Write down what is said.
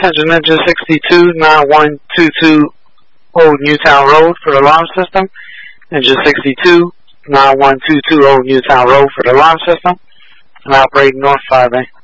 Central Ninja 62, 9122 Old Newtown Road for the alarm system. Ninja 62, 9122 Old Newtown Road for the alarm system. And operating North 5A.